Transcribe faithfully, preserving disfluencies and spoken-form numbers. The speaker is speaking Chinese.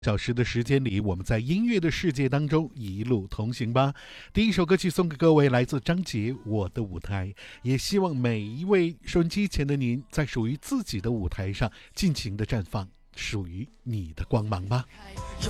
小时的时间里，我们在音乐的世界当中一路同行吧。第一首歌曲送给各位，来自张杰《我的舞台》，也希望每一位收音机前的您，在属于自己的舞台上尽情的绽放属于你的光芒吧。 有